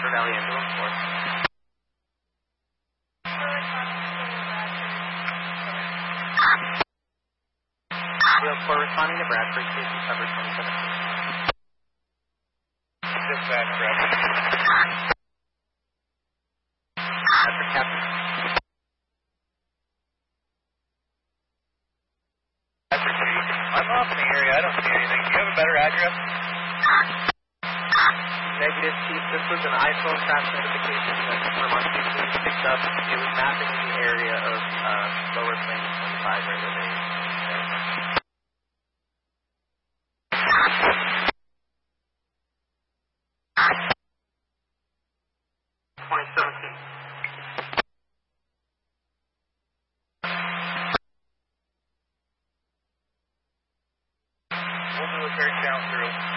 Copper Valley Ambulance Force. We're responding to Bradford, safety cover 27. Dispatch, Bradford. Bradford, Captain. Bradford, I'm off in the area. I don't see anything. Do you have a better address? Negative, Chief. This was an iPhone crash notification that Vermont Police picked up. It was mapping the area of Lower Plain and 25, right where they... 2017. We'll military count through.